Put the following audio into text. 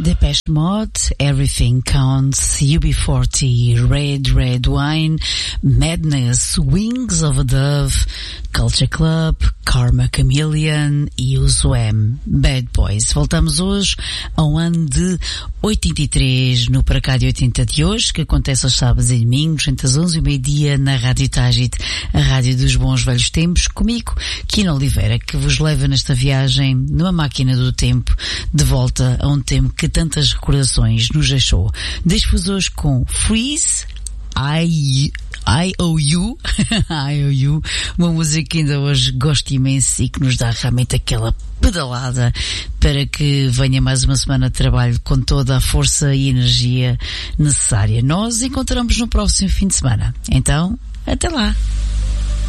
Depeche Mode, Everything Counts, UB40, Red Wine, Madness, Wings of a Dove, Culture Club, Karma Chameleon e o Zoem, Bad Boys. Voltamos hoje ao ano de 83, no Para Cá de 80 de hoje, que acontece aos sábados e domingos, entre as 11 e meio-dia, na Rádio Tágite, a rádio dos bons velhos tempos, comigo, Kina Oliveira, que vos leva nesta viagem, numa máquina do tempo, de volta a um tempo que tantas recordações nos deixou. Deixo-vos hoje com Freeze, I.O.U. I.O.U. Uma música que ainda hoje gosto imenso e que nos dá realmente aquela pedalada para que venha mais uma semana de trabalho com toda a força e energia necessária. Nós encontramos no próximo fim de semana. Então, até lá!